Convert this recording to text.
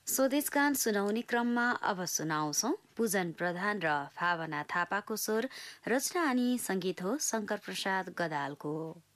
स्वदेशगान सुनाउने क्रममा अब सुनाउँछौ पूजन प्रधान र भावना थापाको स्वर, रचना अनि संगीत हो शंकर प्रसाद गदालको।